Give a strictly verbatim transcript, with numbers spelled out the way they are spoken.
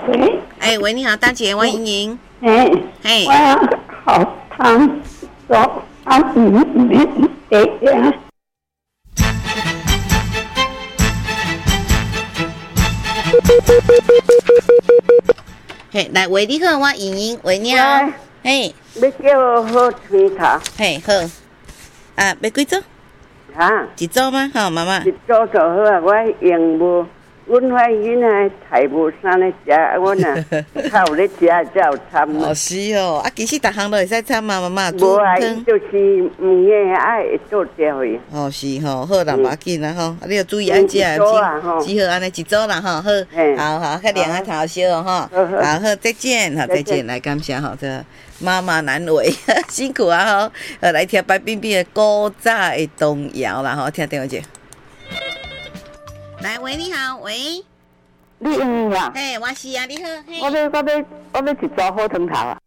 喂， 哎，喂，你好，大姐，我莹莹。 哎， 嘿， 我要好汤做啊，嗯嗯，对呀。 嘿，来，喂，你好，我莹莹，喂，你好。嘿， 要叫我好青头。 嘿，好。啊，要几组？ 哈？ 一组吗？好，妈妈。 一组就好啊，我用无。阮遐囡仔菜无啥咧食，阮啊较有咧食才有参啊。 哦，是哦，啊，其实逐项都会使参嘛，妈妈。 无啊，伊就是唔个爱会做掉去。哦， 是吼，好啦，无要紧啦吼，啊，你要注意爱食，只只好安尼一组啦吼，好，好好，较凉啊头烧哦吼，好好，再见，好，再见，来感谢吼，这妈妈难为，辛苦啊吼，呃，来听白冰冰的古早的童谣啦吼，听电话者。来，喂，你好，喂， 你用呀？ 嘿，我是啊，你好，嘿， 我要我要我要一撮好汤头啊。